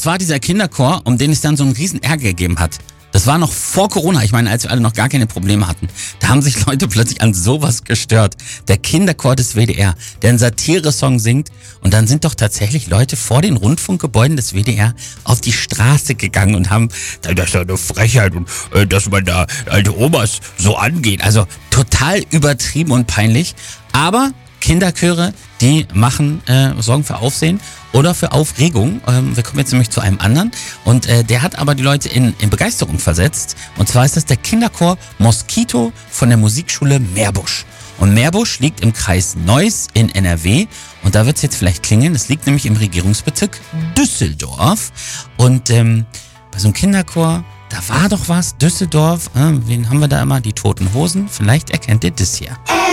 das war dieser Kinderchor, um den es dann so einen riesen Ärger gegeben hat. Das war noch vor Corona, ich meine, als wir alle noch gar keine Probleme hatten. Da haben sich Leute plötzlich an sowas gestört. Der Kinderchor des WDR, der einen Satire-Song singt. Und dann sind doch tatsächlich Leute vor den Rundfunkgebäuden des WDR auf die Straße gegangen und haben, das ist ja eine Frechheit, und dass man da alte Omas so angeht. Also total übertrieben und peinlich. Aber Kinderchöre, die sorgen für Aufsehen oder für Aufregung. Wir kommen jetzt nämlich zu einem anderen. Und der hat aber die Leute in Begeisterung versetzt. Und zwar ist das der Kinderchor Moskito von der Musikschule Meerbusch. Und Meerbusch liegt im Kreis Neuss in NRW. Und da wird es jetzt vielleicht klingeln. Es liegt nämlich im Regierungsbezirk Düsseldorf. Und bei so einem Kinderchor, da war doch was. Düsseldorf, wen haben wir da immer? Die Toten Hosen. Vielleicht erkennt ihr das hier.